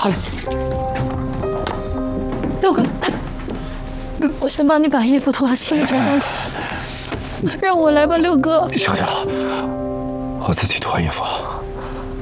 好了， 六哥，我先帮你把衣服脱，先穿上。让我来吧，六哥。 小点，我自己脱衣服。